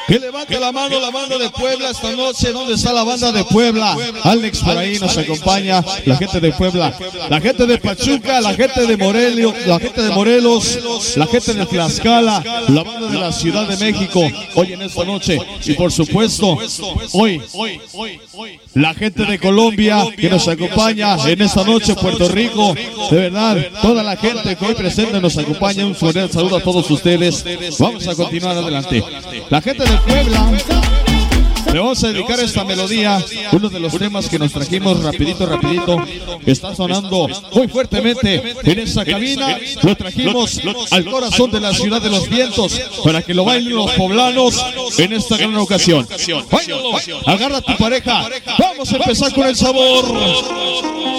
Que levante la mano de Puebla esta noche. ¿Dónde está la banda de Puebla? Alex por ahí nos acompaña. La gente de Puebla, la gente de Pachuca, la gente de Morelos, la gente de Morelos, la gente de Tlaxcala, la banda de la Ciudad de México. Hoy en esta noche. Y por supuesto, hoy, la gente de Colombia que nos acompaña en esta noche, Puerto Rico. De verdad, toda la gente que hoy presente nos acompaña. Un cordial saludo a todos ustedes. Vamos a continuar adelante. La gente de Puebla, le vamos a dedicar esta melodía, uno de los temas que nos trajimos rapidito, que está sonando muy fuertemente en esta cabina. Lo trajimos al corazón de la ciudad de los vientos para que lo bailen los poblanos en esta gran ocasión. Báilalo, agarra a tu pareja, vamos a empezar con el sabor.